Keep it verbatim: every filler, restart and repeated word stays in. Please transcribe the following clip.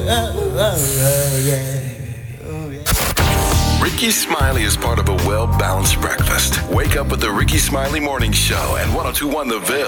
Ricky Smiley is part of a well-balanced breakfast. Wake up with the Ricky Smiley Morning Show at ten twenty-one The Ville.